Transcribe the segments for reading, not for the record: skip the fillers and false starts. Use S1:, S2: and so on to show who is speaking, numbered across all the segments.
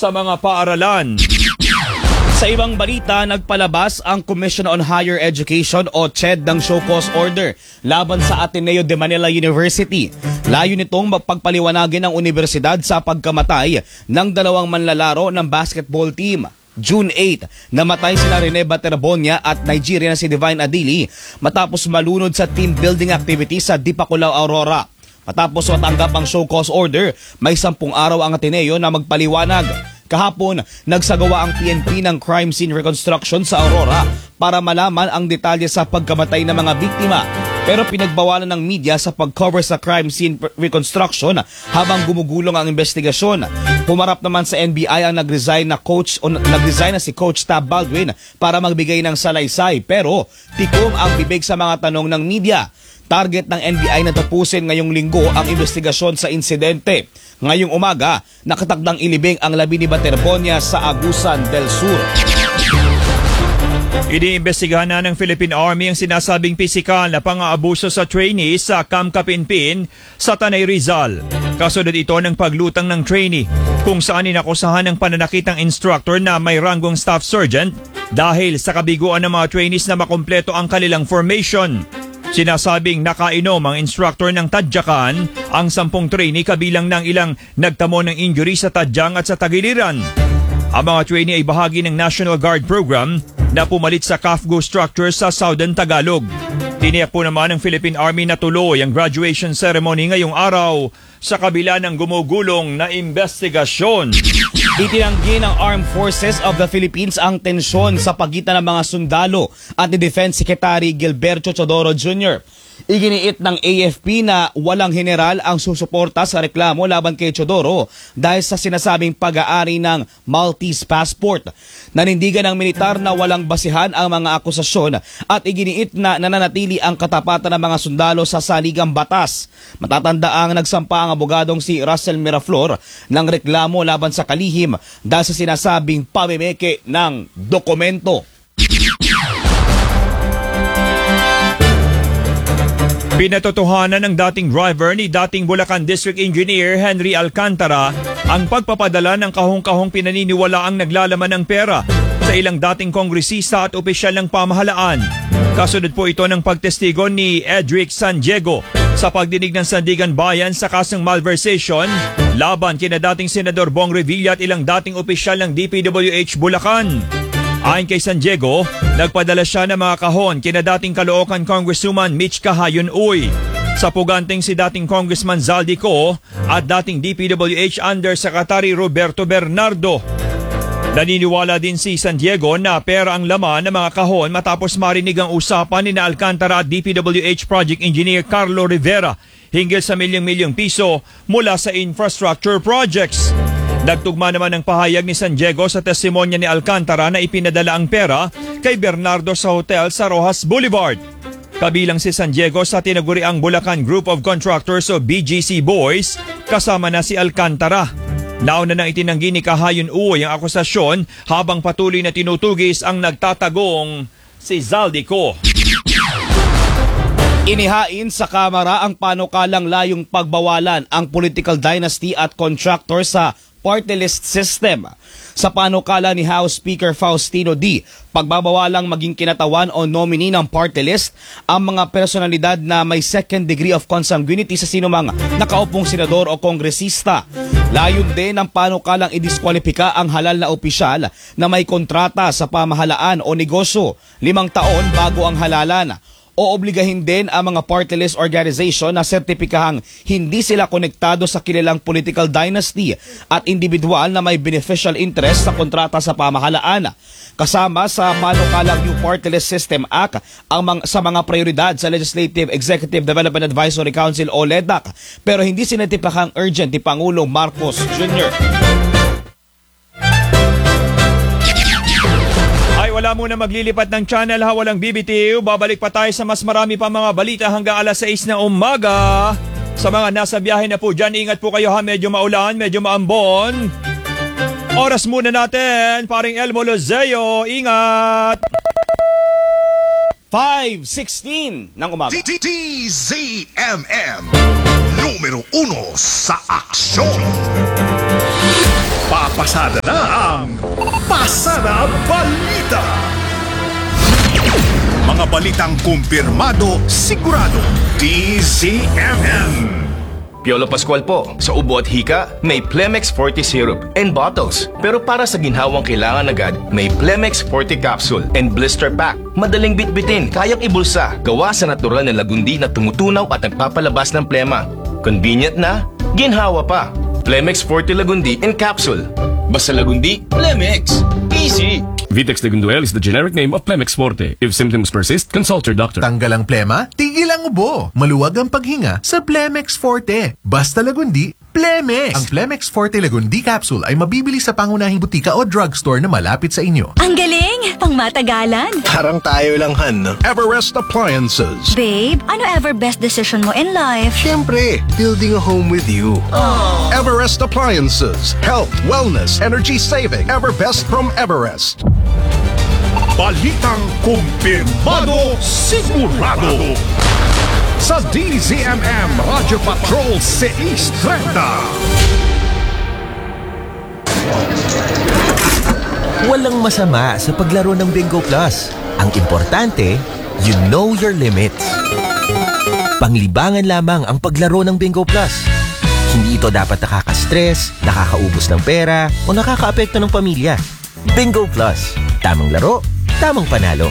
S1: sa mga paaralan. Sa ibang balita, nagpalabas ang Commission on Higher Education o CHED ng show cause order laban sa Ateneo de Manila University. Layo nitong magpagpaliwanagin ang universidad sa pagkamatay ng dalawang manlalaro ng basketball team. June 8, namatay sina Rene Baterbonia at Nigeria na si Divine Adili matapos malunod sa team building activity sa Dipakulaw, Aurora. Matapos matanggap ang show cause order, may 10 araw ang Ateneo na magpaliwanag. Kahapon, nagsagawa ang PNP ng crime scene reconstruction sa Aurora para malaman ang detalye sa pagkamatay ng mga biktima. Pero pinagbawalan ng media sa pag-cover sa crime scene reconstruction habang gumugulong ang investigasyon. Humarap naman sa NBI ang nag-resign na si Coach Tab Baldwin para magbigay ng salaysay, pero tikom ang bibig sa mga tanong ng media. Target ng NBI na tapusin ngayong linggo ang investigasyon sa insidente. Ngayong umaga, nakatagdang ilibing ang labi ni Baterbonia sa Agusan del Sur.
S2: Iniimbestigahan na ng Philippine Army ang sinasabing pisikal na pang-aabuso sa trainees sa Camp Kapinpin sa Tanay Rizal. Kasunod ito ng paglutang ng trainee kung saan inakusahan ng pananakit ng instructor na may ranggong staff sergeant dahil sa kabiguan ng mga trainees na makumpleto ang kanilang formation. Sinasabing nakainom ang instructor ng tadyakan ang 10 trainee kabilang ng ilang nagtamo ng injury sa tadyang at sa tagiliran. Ang mga trainee ay bahagi ng National Guard program na pumalit sa CAFGO structure sa Southern Tagalog. Tiniyak po naman ng Philippine Army na tuloy ang graduation ceremony ngayong araw sa kabila ng gumugulong na investigasyon.
S1: Itinanggi ng Armed Forces of the Philippines ang tensyon sa pagitan ng mga sundalo at ni Defense Secretary Gilberto Chodoro Jr. Iginiit ng AFP na walang general ang susuporta sa reklamo laban kay Chodoro dahil sa sinasabing pag-aari ng Maltese passport. Nanindigan ng militar na walang basihan ang mga akusasyon at iginiit na nananatili ang katapatan ng mga sundalo sa saligang batas. Matatandaang nagsampa ang abogadong si Russell Miraflor ng reklamo laban sa kalihim dahil sa sinasabing pamimeke ng dokumento.
S2: Pinatotohanan ng dating driver ni dating Bulacan District Engineer Henry Alcantara ang pagpapadala ng kahong-kahong pinaniniwalaang naglalaman ng pera sa ilang dating kongresista at opisyal ng pamahalaan. Kasunod po ito ng pagtestigo ni Edric San Diego sa pagdinig ng Sandigan Bayan sa kasong malversation laban kina dating Senador Bong Revilla at ilang dating opisyal ng DPWH Bulacan. Ayon kay San Diego, nagpadala siya ng mga kahon kina dating Caloocan Congresswoman Mitch Cahayon Uy, sa puganting si dating Congressman Zaldico at dating DPWH Undersecretary Roberto Bernardo. Naniniwala din si San Diego na pera ang laman ng mga kahon matapos marinig ang usapan ni Alcantara at DPWH Project Engineer Carlo Rivera hinggil sa milyong-milyong piso mula sa infrastructure projects. Nagtugma naman ng pahayag ni San Diego sa testimonya ni Alcantara na ipinadala ang pera kay Bernardo sa hotel sa Rojas Boulevard. Kabilang si San Diego sa tinaguriang Bulacan Group of Contractors o BGC Boys, kasama na si Alcantara. Nauna nang itinanggi ni Cahayon Uy ang akusasyon habang patuloy na tinutugis ang nagtatagong si Zaldico.
S1: Inihain sa Kamara ang panukalang layong pagbawalan ang political dynasty at contractor sa party list system. Sa panukala ni House Speaker Faustino D, pagbabawalang maging kinatawan o nominee ng party list ang mga personalidad na may second degree of consanguinity sa sinumang nakaupong senador o kongresista. Layon din ang panukalang idiskwalipika ang halal na opisyal na may kontrata sa pamahalaan o negosyo 5 taon bago ang halalan. Oobligahin din ang mga party list organization na sertipikahang hindi sila konektado sa kilalang political dynasty at individual na may beneficial interest sa kontrata sa pamahalaan. Kasama sa panukalang New Party List System Act sa mga prioridad sa Legislative Executive Development Advisory Council o LEDAC, pero hindi sinatipikahang urgent ni Pangulong Marcos Jr.
S2: Wala muna maglilipat ng channel ha, walang BBTU. Babalik pa tayo sa mas marami pa mga balita hanggang alas 6 na umaga. Sa mga nasa biyahe na po dyan, ingat po kayo ha, medyo maulan, medyo maambon. Oras muna natin, paring Elmo Lozeo, ingat!
S1: 5:16 ng umaga.
S3: TZMM, numero 1 sa aksyon. Nagpapasada na ang Pasada Balita. Mga balitang kumpirmado, sigurado, DZMM.
S4: Piolo Pascual po. Sa ubo at hika, may Plemex Forte Syrup and bottles. Pero para sa ginhawang kailangan agad, may Plemex Forte Capsule and Blister Pack. Madaling bitbitin, kayang ibulsa. Gawa sa natural na lagundi na tumutunaw at nagpapalabas ng plema. Convenient na, ginhawa pa. Plemex Forte Lagundi and Capsule. Basta lagundi, Plemex. Easy!
S5: Vitex Legunduel is the generic name of Plemex Forte. If symptoms persist, consult your doctor.
S6: Tanggal ang plema, tigil ang ubo. Maluwag ang paghinga sa Plemex Forte. Basta lagundi, Plemex! Ang Plemex Forte Lagundi Capsule ay mabibili sa pangunahing butika o drugstore na malapit sa inyo.
S7: Ang galing! Pangmatagalan!
S8: Parang tayo lang, Han, no?
S3: Everest Appliances.
S7: Babe, ano ever best decision mo in life?
S8: Siyempre, building a home with you.
S3: Everest Appliances. Health, wellness, energy saving. Everbest from Everest. Balitang kumpirmado, sigurado. Sa DZMM Radyo Patrol 630.
S9: Walang masama sa paglaro ng Bingo Plus. Ang importante, you know your limits. Panglibangan lamang ang paglaro ng Bingo Plus. Hindi ito dapat nakaka-stress, nakakaubos ng pera, o nakakaapekto ng pamilya. Bingo Plus. Tamang laro, tamang panalo.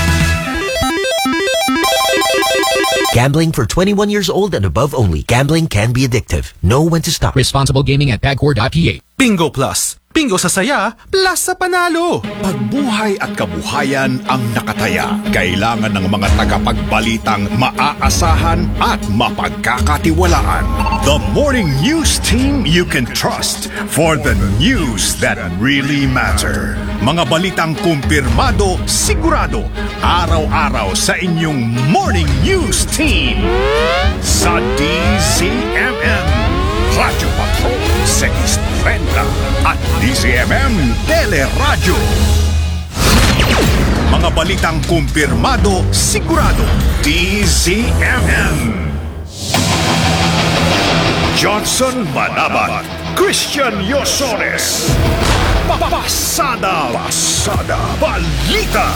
S9: Gambling for 21 years old and above only. Gambling can be addictive. Know when to stop.
S10: Responsible gaming at pagcor.ph.
S3: Bingo Plus. Bingo sa saya, plus sa panalo. Pagbuhay at kabuhayan ang nakataya. Kailangan ng mga tagapagbalitang maaasahan at mapagkakatiwalaan. The morning news team you can trust for the news that really matter. Mga balitang kumpirmado, sigurado, araw-araw sa inyong morning news team. Sa DZMM. Radyo Patrol 630 at DZMM Teleradyo. Mga balitang kumpirmado, sigurado, DZMM. Johnson Manabat, Christian Yosores. Pasada Balita.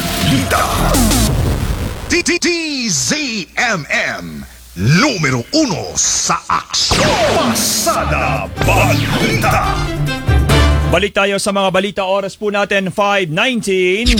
S3: DZMM. Numero 1 sa aksyon. Pasada Balita.
S2: Balik tayo sa mga balita. Oras po natin 5:19.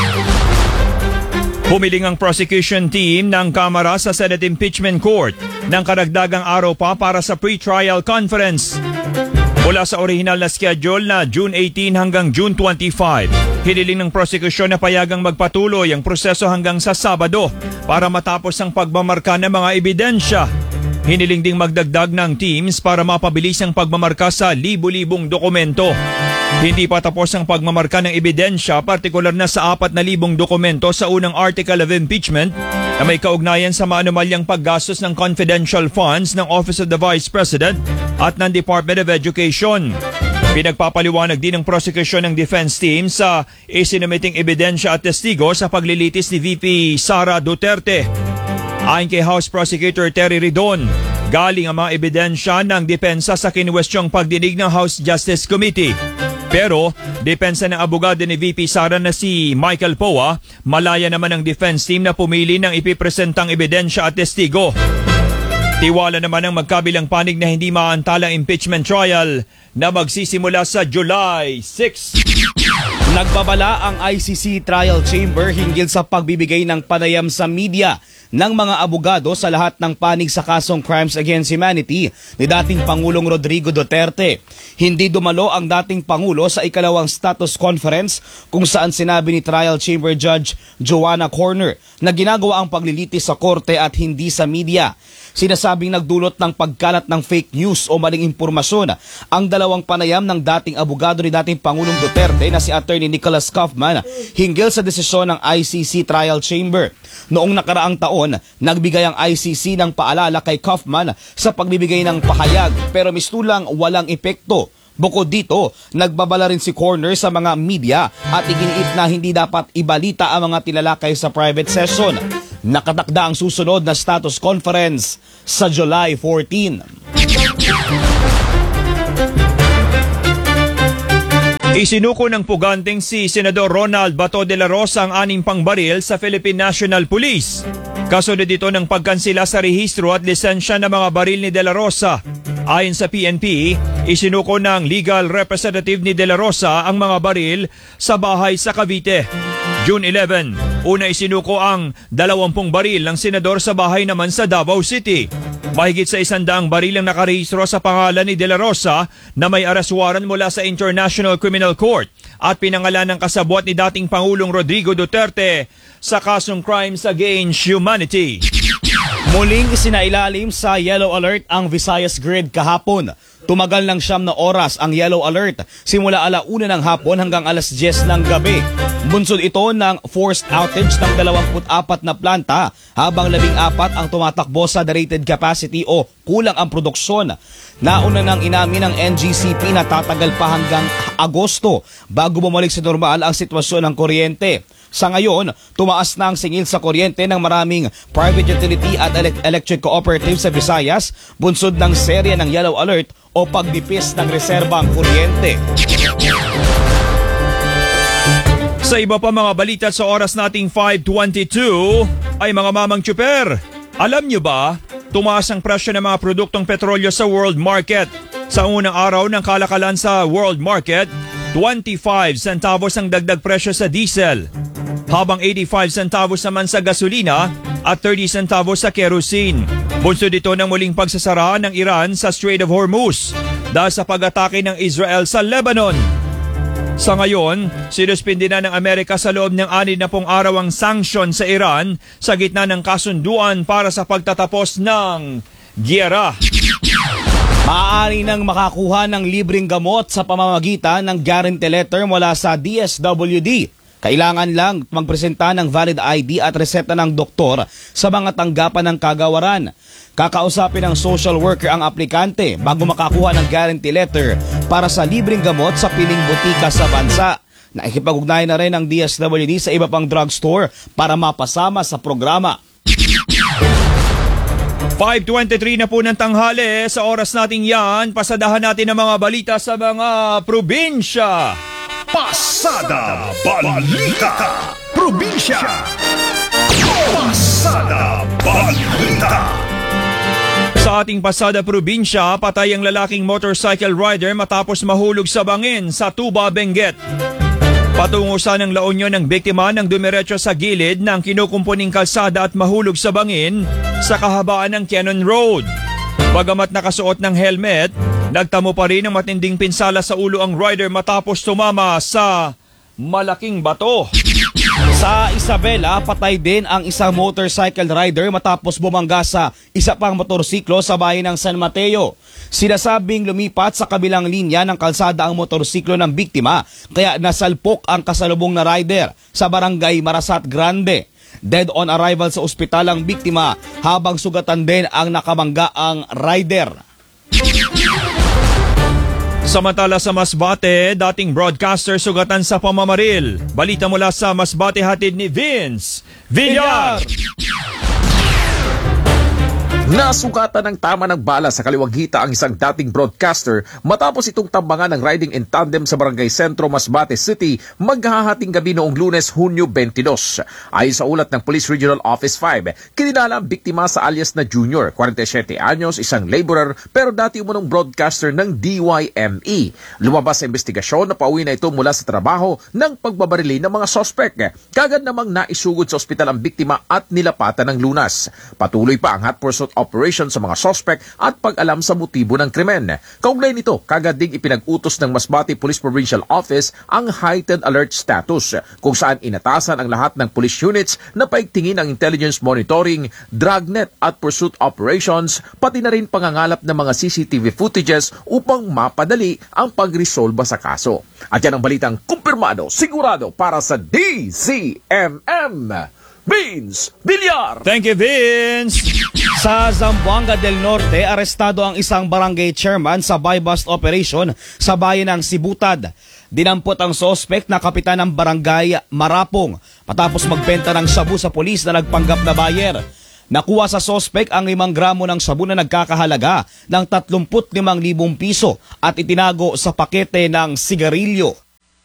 S2: Humiling ang prosecution team ng Kamara sa Senate Impeachment Court ng karagdagang araw pa para sa pre-trial conference. Mula sa orihinal na schedule na June 18 hanggang June 25, hiniling ng prosecution na payagang magpatuloy ang proseso hanggang sa Sabado para matapos ang pagmamarka ng mga ebidensya. Hiniling ding magdagdag ng teams para mapabilis ang pagmamarka sa libu-libong dokumento. Hindi pa tapos ang pagmamarka ng ebidensya, partikular na sa 4,000 dokumento sa unang article of impeachment na may kaugnayan sa maanumalyang paggastos ng confidential funds ng Office of the Vice President at ng Department of Education. Pinagpapaliwanag din ng prosecution ng defense team sa isinumiting ebidensya at testigo sa paglilitis ni VP Sara Duterte. Ayon kay House Prosecutor Terry Ridon, galing ang mga ebidensya ng depensa sa kinwestyong pagdinig ng House Justice Committee. Pero, depensa ng abogado ni VP Sara na si Michael Poa, malaya naman ang defense team na pumili ng ipipresentang ebidensya at testigo. Tiwala naman ang magkabilang panig na hindi maantala ang impeachment trial na magsisimula sa July 6.
S1: Nagbabala ang ICC Trial Chamber hinggil sa pagbibigay ng panayam sa media ng mga abogado sa lahat ng panig sa kasong Crimes Against Humanity ni dating Pangulong Rodrigo Duterte. Hindi dumalo ang dating Pangulo sa ikalawang status conference kung saan sinabi ni Trial Chamber Judge Joanna Corner na ginagawa ang paglilitis sa korte at hindi sa media. Sinasabing nagdulot ng pagkalat ng fake news o maling impormasyon ang dalawang panayam ng dating abogado ni dating Pangulong Duterte na si Attorney Nicholas Kaufman hinggil sa desisyon ng ICC Trial Chamber. Noong nakaraang taon, nagbigay ang ICC ng paalala kay Kaufman sa pagbibigay ng pahayag pero mistulang walang epekto. Bukod dito, nagbabala rin si Corner sa mga media at iginiit na hindi dapat ibalita ang mga tinalakay sa private session. Nakatakda ang susunod na status conference sa July 14.
S2: Isinuko ng puganteng si Senador Ronald Bato de la Rosa ang 6 pang baril sa Philippine National Police. Kasunod ito ng pagkansila sa rehistro at lisensya ng mga baril ni de la Rosa. Ayon sa PNP, isinuko ng legal representative ni de la Rosa ang mga baril sa bahay sa Cavite. June 11, una isinuko ang 20 baril ng senador sa bahay naman sa Davao City. Mahigit sa 100 baril ang nakarehistro sa pangalan ni de la Rosa na may arrest warrant mula sa International Criminal Court at pinangalan ng kasabwat ni dating Pangulong Rodrigo Duterte sa kasong crimes against humanity.
S1: Muling isinailalim sa yellow alert ang Visayas Grid kahapon. Tumagal ng 9 na oras ang yellow alert simula 1:00 ng hapon hanggang 10:00 ng gabi. Bunsod ito ng forced outage ng 24 na planta habang 14 ang tumatakbo sa rated capacity o kulang ang produksyon. Nauna nang inamin ng NGCP na tatagal pa hanggang Agosto bago bumalik sa normal ang sitwasyon ng kuryente. Sa ngayon, tumaas na ang singil sa kuryente ng maraming private utility at electric cooperative sa Visayas, bunsod ng serye ng yellow alert o pagdipis ng reserbang kuryente.
S2: Sa iba pa mga balita sa oras nating 5:22 ay mga mamang tsuper. Alam nyo ba, tumaas ang presyo ng mga produktong petrolyo sa world market. Sa unang araw ng kalakalan sa world market, 25 centavos ang dagdag presyo sa diesel, habang 85 centavos naman sa gasolina at 30 centavos sa kerosene. Bunsod ito ng muling pagsasara ng Iran sa Strait of Hormuz dahil sa pag-atake ng Israel sa Lebanon. Sa ngayon, sinuspindi na ng Amerika sa loob ng 60 araw ang sanksyon sa Iran sa gitna ng kasunduan para sa pagtatapos ng giyera.
S1: Maaari nang makakuha ng libreng gamot sa pamamagitan ng guarantee letter mula sa DSWD. Kailangan lang magpresenta ng valid ID at reseta ng doktor sa mga tanggapan ng kagawaran. Kakausapin ng social worker ang aplikante bago makakuha ng guarantee letter para sa libreng gamot sa piling butika sa bansa. Nakikipag-ugnayan na rin ang DSWD sa iba pang drugstore para mapasama sa programa.
S2: 5:23 na po ng tanghali. Sa oras nating yan, pasadahan natin ang mga balita sa mga probinsya.
S3: Pasada Balita Probinsya. Pasada Balita.
S2: Sa ating pasada probinsya, patay ang lalaking motorcycle rider matapos mahulog sa bangin sa Tuba, Benguet. Patungo sa ng La Union ng biktima nang dumiretso sa gilid ng kinukumpuning kalsada at mahulog sa bangin sa kahabaan ng Cannon Road. Bagamat nakasuot ng helmet, nagtamo pa rin ng matinding pinsala sa ulo ang rider matapos tumama sa malaking bato. Sa Isabela, patay din ang isang motorcycle rider matapos bumangga sa isa pang motorsiklo sa bayan ng San Mateo. Sinasabing lumipat sa kabilang linya ng kalsada ang motorsiklo ng biktima kaya nasalpok ang kasalubong na rider sa barangay Marasat Grande. Dead on arrival sa ospital ang biktima habang sugatan din ang nakabangga ang rider. Samantala sa Masbate, dating broadcaster sugatan sa pamamaril. Balita mula sa Masbate hatid ni Vince Villar.
S11: Nasugatan ng tama ng bala sa kaliwang hita ang isang dating broadcaster matapos itong tambangan ng riding in tandem sa Barangay Sentro, Masbate City maghahating gabi noong Lunes, Hunyo 22. Ayon sa ulat ng Police Regional Office 5, kinilala ang biktima sa alias na Junior, 47 anyos, isang laborer pero dati umunong broadcaster ng DYME. Lumabas sa investigasyon na pauwi na ito mula sa trabaho ng pagbabarili ng mga sospek. Kagad namang naisugod sa ospital ang biktima at nilapatan ng lunas. Patuloy pa ang hot pursuit operation sa mga sospek at pag-alam sa motibo ng krimen. Kaugnay nito, kagad ding ipinag-utos ng Masbate Police Provincial Office ang heightened alert status kung saan inatasan ang lahat ng police units na paigtingin ang intelligence monitoring, dragnet at pursuit operations, pati na rin pangangalap ng mga CCTV footages upang mapadali ang pagresolba sa kaso. At yan ang balitang kumpirmado, sigurado para sa DZMM. Vince Villar!
S2: Thank you, Vince!
S1: Sa Zamboanga del Norte, arestado ang isang barangay chairman sa buy-bust operation sa bayan ng Sibutad. Dinampot ang sospek na kapitan ng barangay Marapong matapos magbenta ng shabu sa pulis na nagpanggap na buyer. Nakuha sa sospek ang 5 gramo ng shabu na nagkakahalaga ng 35,000 piso at itinago sa pakete ng sigarilyo.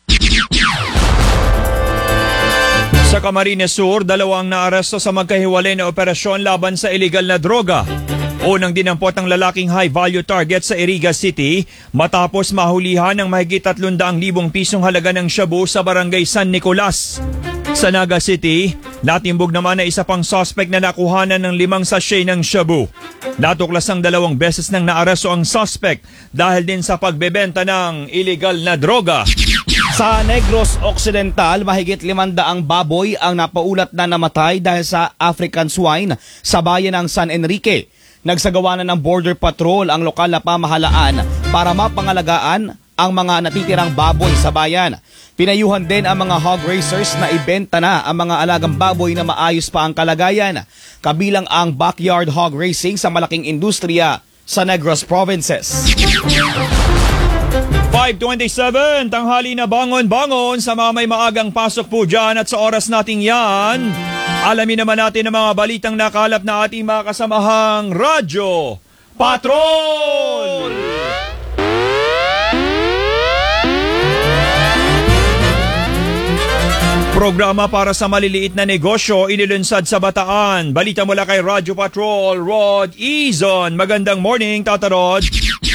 S2: Sa Camarines Sur, 2 ang naaresto sa magkahiwalay na operasyon laban sa illegal na droga. Unang dinampot ang lalaking high-value target sa Iriga City matapos mahulihan ng mahigit 300,000 pisong halaga ng shabu sa barangay San Nicolas. Sa Naga City, natimbog naman na isa pang suspect na nakuhanan ng 5 sachet ng shabu. Natuklasang 2 beses nang naaresto ang suspect dahil din sa pagbebenta ng illegal na droga.
S1: Sa Negros Occidental, mahigit 500 baboy ang napaulat na namatay dahil sa African swine sa bayan ng San Enrique. Nagsagawa na ng border patrol ang lokal na pamahalaan para mapangalagaan ang mga natitirang baboy sa bayan. Pinayuhan din ang mga hog raisers na ibenta na ang mga alagang baboy na maayos pa ang kalagayan, kabilang ang backyard hog racing sa malaking industriya sa Negros Provinces.
S2: 5:27, tanghali na bangon-bangon sa mga may maagang pasok po dyan at sa oras nating yan. Alamin naman natin ang mga balitang nakalap na ating mga kasamahang Radyo Patrol! Programa para sa maliliit na negosyo inilunsad sa Bataan. Balita mula kay Radyo Patrol, Rod Izon. Magandang morning, Tata Rod.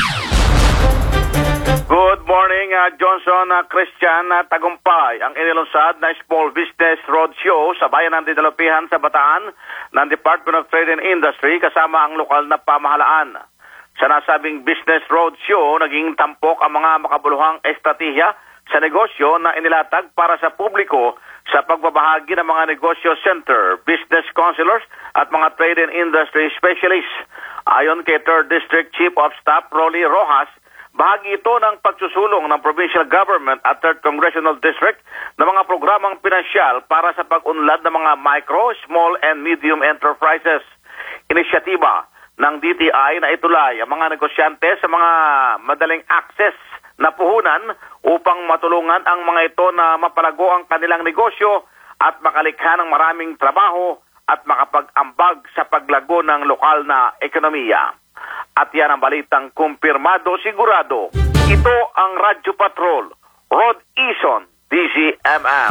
S12: Good morning, Johnson, Christian, Tagumpay. Ang inilunsad na Small Business Roadshow sa bayan ng Dinalupihan sa Bataan ng Department of Trade and Industry kasama ang lokal na pamahalaan. Sa nasabing Business Roadshow, naging tampok ang mga makabuluhang estratehiya sa negosyo na inilatag para sa publiko sa pagbabahagi ng mga negosyo center, business counselors at mga trade and industry specialists. Ayon kay 3rd District Chief of Staff Rolly Rojas, bahagi ito ng pagsusulong ng provincial government at 3rd Congressional District ng mga programang pinansyal para sa pag-unlad ng mga micro, small and medium enterprises. Inisyatiba ng DTI na itulay ang mga negosyante sa mga madaling access na puhunan upang matulungan ang mga ito na mapalago ang kanilang negosyo at makalikha ng maraming trabaho at makapag-ambag sa paglago ng lokal na ekonomiya. At yan ang balitang kumpirmado sigurado. Ito ang Radyo Patrol, Rod Izon, DZMM.